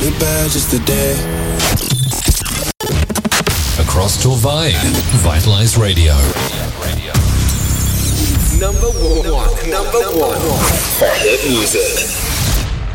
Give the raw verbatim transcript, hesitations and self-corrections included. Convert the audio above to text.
really bad just today. Across Torvay, Vitalize Radio. Number one, number one for hit music.